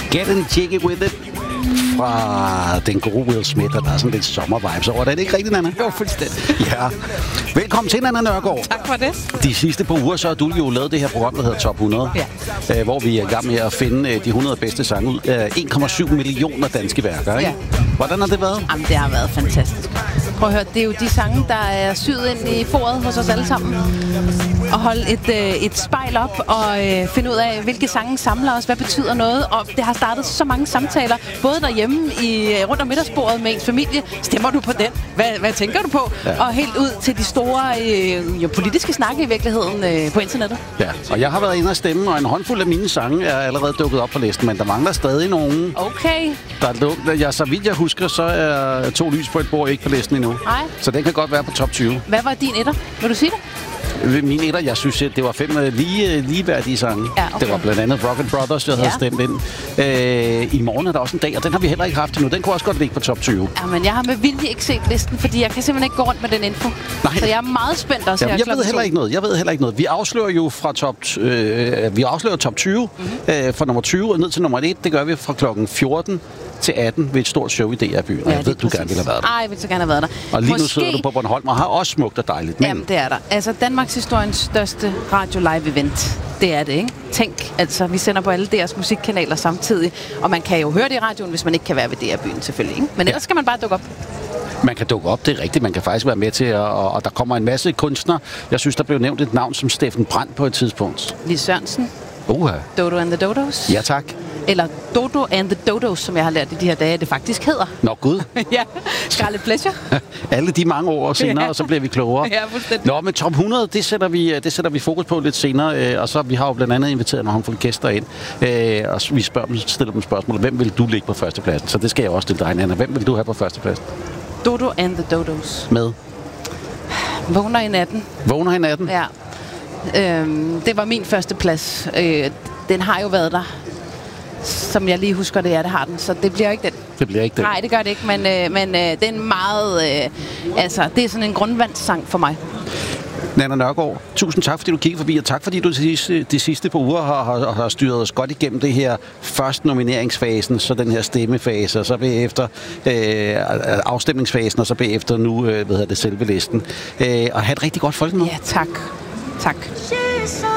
Get in Jiggy With It fra den gode Will Smith, og der er sådan lidt sommervibes over det. Er det ikke rigtigt, Nanna? Jo, fuldstændig. Ja. Velkommen til, Nanna Nørgaard. Tak for det. De sidste par uger, så har du jo lavet det her program, der hedder Top 100, hvor vi er i gang med at finde de 100 bedste sange ud af 1,7 millioner danske værker, ikke? Ja. Hvordan har det været? Jamen, det har været fantastisk. Prøv at høre, det er jo de sange, der er syet ind i foret hos os alle sammen. Og holde et spejl op og finde ud af, hvilke sange samler os, hvad betyder noget. Og det har startet så mange samtaler, både derhjemme rundt om middagsbordet med ens familie. Stemmer du på den? Hvad tænker du på? Ja. Og helt ud til de store politiske snakke i virkeligheden på internettet. Ja, og jeg har været inde og stemme, og en håndfuld af mine sange er allerede dukket op på listen, men der mangler stadig nogen. Okay. Så vidt jeg husker, så er To lys på et bord ikke på listen endnu. Nej. Så den kan godt være på top 20. Hvad var din etter? Vil du sige det? Min etter, jeg synes, det var 5 ligeværdige sange. Ja, okay. Det var blandt andet Rock and Brothers, jeg havde stemt ind. I morgen er der også en dag, og den har vi heller ikke haft endnu. Den kunne også godt ligge på top 20. Ja, men jeg har med vilje ikke set listen, fordi jeg kan simpelthen ikke gå rundt med den info. Nej. Så jeg er meget spændt også her. Jeg ved heller ikke noget. Vi afslører jo fra top 20 fra nummer 20 og ned til nummer 1. Det gør vi fra klokken 14 til 18 ved et stort show i DR-byen. Ja, jeg ved, du gerne ville have været der. Ej, jeg vil så gerne have været der. Og lige nu sidder du på Bornholm og har også smukt og dejligt. Men... Jamen, det er der. Altså, Danmarks historiens største radio-live-event. Det er det, ikke? Tænk, altså, vi sender på alle deres musikkanaler samtidig. Og man kan jo høre det i radioen, hvis man ikke kan være ved DR-byen, selvfølgelig. Ikke? Men ellers skal man bare dukke op. Man kan dukke op, det er rigtigt. Man kan faktisk være med til, og der kommer en masse kunstnere. Jeg synes, der blev nævnt et navn som Steffen Brandt på et tidspunkt. Lis Sørensen. Uha. Dodo and the Dodos. Ja, tak. Eller Dodo and the Dodos, som jeg har lært i de her dage, det faktisk hedder. Nå, gud. Ja, Scarlet Pleasure. Alle de mange år senere, og så bliver vi klogere. Ja, fuldstændig. Nå, men top 100, det sætter vi fokus på lidt senere. Og så vi har jo blandt andet inviteret nogle håndfulde gæster ind. Og vi stiller dem spørgsmål. Hvem vil du ligge på førstepladsen? Så det skal jeg også stille dig, Nanna. Hvem vil du have på førstepladsen? Dodo and the Dodos. Med? Vågner i natten. Vågner i natten? Ja. Det var min første plads. Den har jo været der. Som jeg lige husker det, det har den. Så det bliver ikke den. Det bliver ikke den? Nej, det gør det ikke. Men det er en meget... det er sådan en grundvandssang for mig. Nanna Nørgaard, tusind tak, fordi du kiggede forbi, og tak, fordi du de sidste par uger har styret os godt igennem det her først nomineringsfasen, så den her stemmefase, og så bagefter afstemningsfasen, og så bagefter nu selve listen. Og have et rigtig godt folkemøde. Ja, tak. Tak.